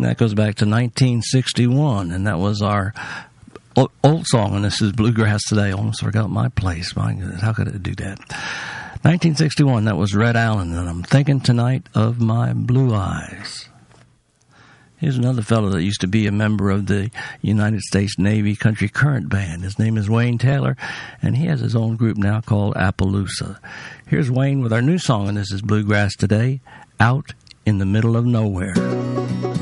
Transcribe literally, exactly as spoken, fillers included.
that goes back to nineteen sixty-one, and that was our old song, and this is Bluegrass Today. I almost forgot my place. My goodness, how could it do that? nineteen sixty-one, that was Red Allen, and I'm thinking tonight of my blue eyes. Here's another fellow that used to be a member of the United States Navy Country Current Band. His name is Wayne Taylor, and he has his own group now called Appaloosa. Here's Wayne with our new song, and this is Bluegrass Today, Out in the Middle of Nowhere.